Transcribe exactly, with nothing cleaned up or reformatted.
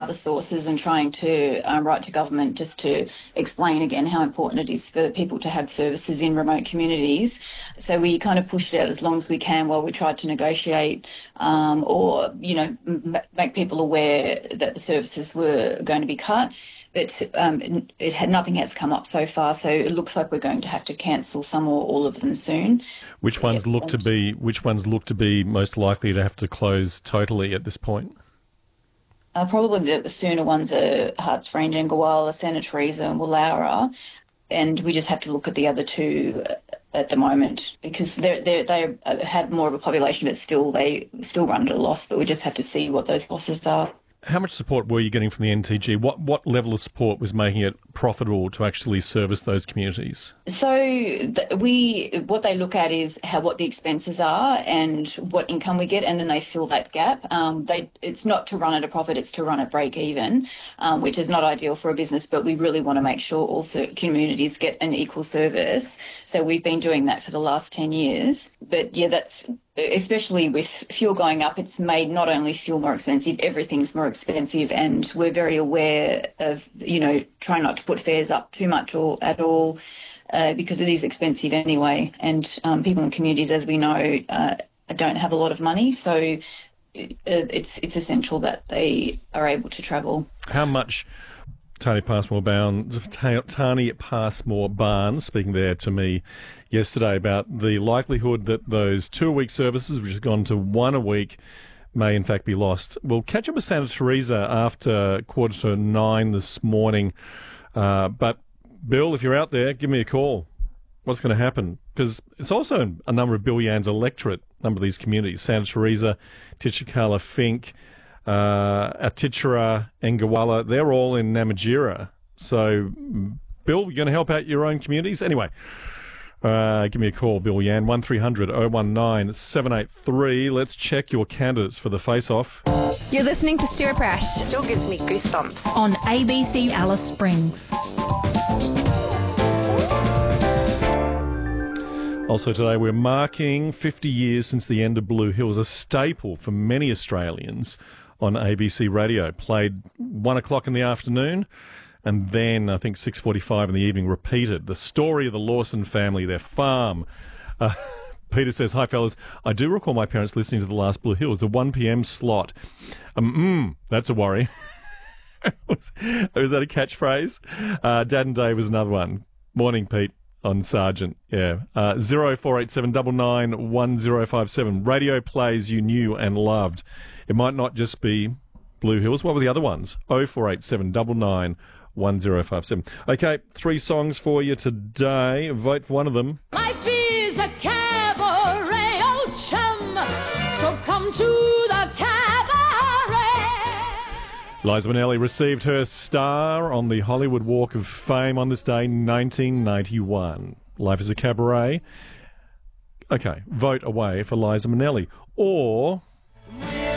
other sources and trying to um, write to government just to explain again how important it is for people to have services in remote communities. So we kind of pushed it out as long as we can while we tried to negotiate um, or, you know, m- make people aware that the services were going to be cut. But um, it had nothing has come up so far, so it looks like we're going to have to cancel some or all of them soon. Which ones Yes, look to be which ones look to be most likely to have to close totally at this point? Uh, probably the sooner ones are Hearts Fringe and Gowalla, Santa Teresa and Woollahra, and we just have to look at the other two at the moment because they they they had more of a population, but still they still run at a loss. But we just have to see what those losses are. How much support were you getting from the N T G? What what level of support was making it profitable to actually service those communities? So th- we, what they look at is how what the expenses are and what income we get, and then they fill that gap. Um, they, it's not to run at a profit; it's to run at break even, um, which is not ideal for a business. But we really want to make sure also communities get an equal service. So we've been doing that for the last ten years. But yeah, that's. Especially with fuel going up, it's made not only fuel more expensive, everything's more expensive, and we're very aware of, you know, trying not to put fares up too much or at all uh, because it is expensive anyway. And um, people in communities, as we know, uh, don't have a lot of money, so it, it's it's essential that they are able to travel. How much? Tani Passmore Barnes, Tani Passmore Barnes speaking there to me yesterday about the likelihood that those two-a-week services, which have gone to one a week, may in fact be lost. We'll catch up with Santa Teresa after quarter to nine this morning. Uh, but, Bill, if you're out there, give me a call. What's going to happen? Because it's also a number of Bill Yann's electorate, a number of these communities, Santa Teresa, Titchakala, Fink, Uh, Atitjara and Gowalla, they're all in Namatjira. So, Bill, you're going to help out your own communities? Anyway, uh, give me a call, Bill Yann, one three hundred oh one nine seven eight three. Let's check your candidates for the face-off. You're listening to Stuart Prash. Still gives me goosebumps. On A B C Alice Springs. Also today, we're marking fifty years since the end of Blue Hills, a staple for many Australians on A B C Radio. Played one o'clock in the afternoon and then I think six forty-five in the evening, repeated. The story of the Lawson family, their farm. Uh, Peter says, hi fellas, I do recall my parents listening to the last Blue Hills, the one p.m. slot. Um, mm, that's a worry. was, was that a catchphrase? Uh, Dad and Dave was another one. Morning, Pete. On Sergeant, yeah. Uh, zero four eight seven nine nine one zero five seven. Radio plays you knew and loved. It might not just be Blue Hills. What were the other ones? oh four eight seven nine nine one zero five seven. Okay, three songs for you today. Vote for one of them. Life is a cabaret, old chum, so come to the cabaret. Liza Minnelli received her star on the Hollywood Walk of Fame on this day, nineteen ninety-one. Life is a Cabaret. Okay, vote away for Liza Minnelli. Or